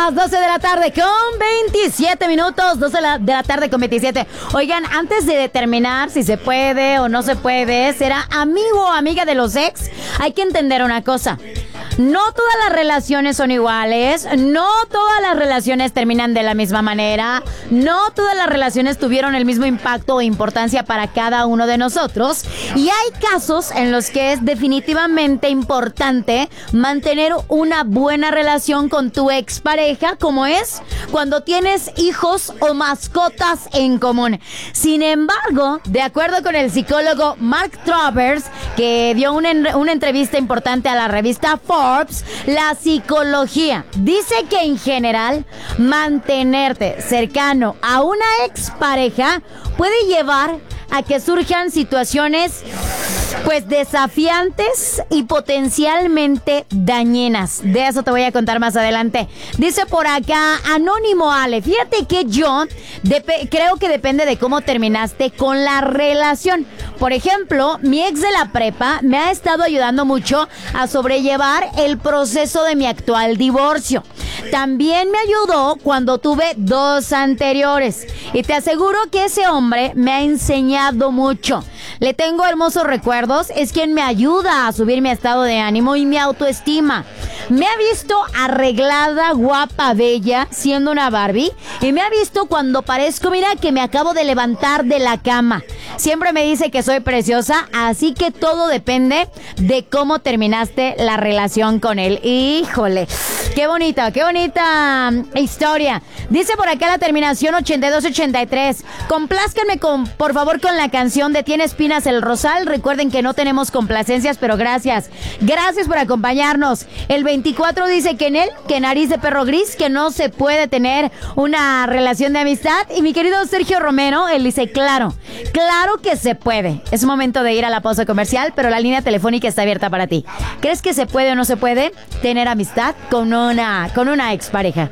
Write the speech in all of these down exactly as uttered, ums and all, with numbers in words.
las doce de la tarde con veintisiete minutos. doce de la, de la tarde con veintisiete. Oigan, antes de determinar si se puede o no se puede ser amigo o amiga de los ex, hay que entender una cosa. No todas las relaciones son iguales, no todas las relaciones terminan de la misma manera, no todas las relaciones tuvieron el mismo impacto o importancia para cada uno de nosotros, y hay casos en los que es definitivamente importante mantener una buena relación con tu expareja, como es cuando tienes hijos o mascotas en común. Sin embargo, de acuerdo con el psicólogo Mark Travers, que dio una, una entrevista importante a la revista Forbes, la psicología dice que en general mantenerte cercano a una expareja puede llevar a que surjan situaciones pues desafiantes y potencialmente dañinas. De eso te voy a contar más adelante. Dice por acá Anónimo Ale, fíjate que yo dep- creo que depende de cómo terminaste con la relación. Por ejemplo, mi ex de la prepa me ha estado ayudando mucho a sobrellevar el proceso de mi actual divorcio. También me ayudó cuando tuve dos anteriores. Y te aseguro que ese hombre me ha enseñado mucho. Le tengo hermosos recuerdos. Es quien me ayuda a subir mi estado de ánimo y mi autoestima. Me ha visto arreglada, guapa, bella, siendo una Barbie. Y me ha visto cuando parezco, mira, que me acabo de levantar de la cama. Siempre me dice que soy preciosa, así que todo depende de cómo terminaste la relación con él. Híjole, qué bonita, qué bonita historia. Dice por acá la terminación ochenta y dos ochenta y tres. Complázcanme con, por favor, con la canción de Tiene Espinas el Rosal. Recuerden que no tenemos complacencias, pero gracias. Gracias por acompañarnos. El veinticuatro dice que en él, que nariz de perro gris, que no se puede tener una relación de amistad. Y mi querido Sergio Romero, él dice, claro, claro que se puede. Es momento de ir a la pausa comercial, pero la línea telefónica está abierta para ti. ¿Crees que se puede o no se puede tener amistad con una, con una expareja?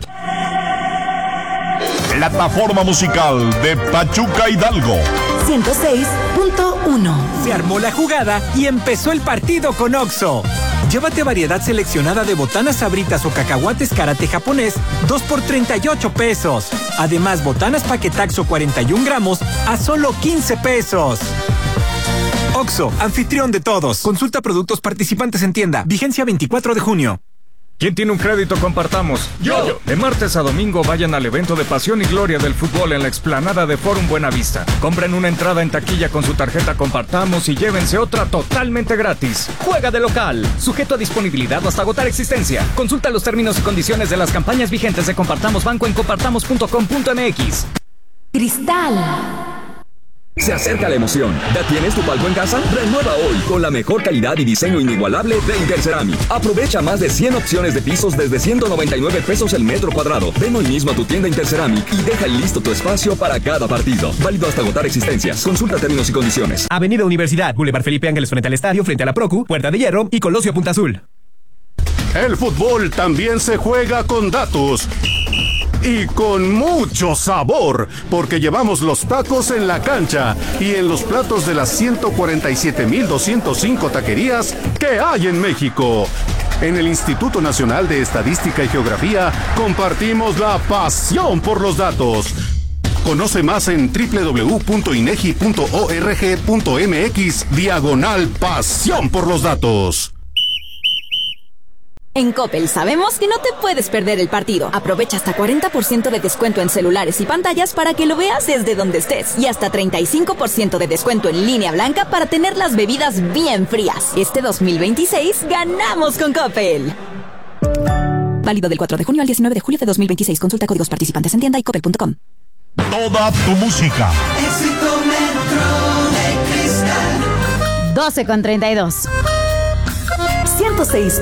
Plataforma musical de Pachuca Hidalgo. ciento seis punto uno. Se armó la jugada y empezó el partido con Oxxo. Llévate variedad seleccionada de botanas sabritas o cacahuates karate japonés, dos por treinta y ocho pesos. Además, botanas paquetaxo cuarenta y un gramos a solo quince pesos. Oxxo, anfitrión de todos. Consulta productos participantes en tienda. Vigencia veinticuatro de junio. ¿Quién tiene un crédito? Compartamos. Yo. De martes a domingo vayan al evento de Pasión y Gloria del Fútbol en la explanada de Forum Buenavista. Compren una entrada en taquilla con su tarjeta Compartamos y llévense otra totalmente gratis. Juega de local. Sujeto a disponibilidad o hasta agotar existencia. Consulta los términos y condiciones de las campañas vigentes de Compartamos Banco en compartamos punto com punto m x. Cristal. Se acerca la emoción. ¿Ya tienes tu palco en casa? Renueva hoy con la mejor calidad y diseño inigualable de Interceramic. Aprovecha más de cien opciones de pisos desde ciento noventa y nueve pesos el metro cuadrado. Ven hoy mismo a tu tienda Interceramic y deja listo tu espacio para cada partido. Válido hasta agotar existencias. Consulta términos y condiciones. Avenida Universidad, Boulevard Felipe Ángeles frente al estadio, frente a la Procu, Puerta de Hierro y Colosio Punta Azul. El fútbol también se juega con datos. Y con mucho sabor, porque llevamos los tacos en la cancha y en los platos de las ciento cuarenta y siete mil doscientos cinco taquerías que hay en México. En el Instituto Nacional de Estadística y Geografía compartimos la pasión por los datos. Conoce más en doble u doble u doble u punto inegi punto org punto m x diagonal pasión por los datos. En Coppel sabemos que no te puedes perder el partido. Aprovecha hasta cuarenta por ciento de descuento en celulares y pantallas para que lo veas desde donde estés. Y hasta treinta y cinco por ciento de descuento en línea blanca para tener las bebidas bien frías. Este dos mil veintiséis ganamos con Coppel. Válido del cuatro de junio al diecinueve de julio de dos mil veintiséis. Consulta códigos participantes en tienda y coppel punto com. Toda tu música. Éxito Metro de Cristal. doce con treinta y dos. ciento seis